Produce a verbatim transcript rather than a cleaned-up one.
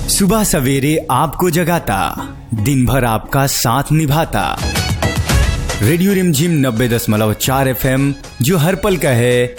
सुबह सवेरे आपको जगाता, दिन भर आपका साथ निभाता। रेडियो रिमझिम नब्बे दशमलव चार एफ एम, जो हर पल का है